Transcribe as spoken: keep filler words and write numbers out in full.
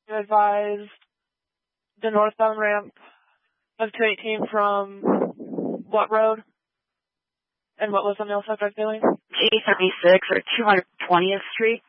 You advised the northbound ramp of two eighteen from what road? And what was on the outside drive lane? G thirty-six or two hundred twentieth Street.